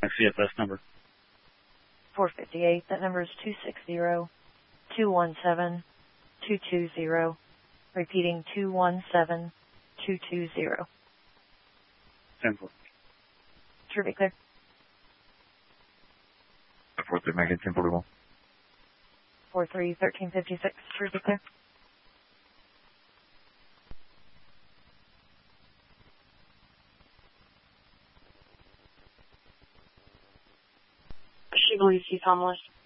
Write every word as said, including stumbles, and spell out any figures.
next C F S number? four fifty-eight. That number is two six zero, two one seven, two two zero. Repeating, two one seven, two two zero. ten four. Sure, be clear. four three, make it ten forty-one. four three, thirteen fifty-six. Sure, be clear. She believes he's homeless.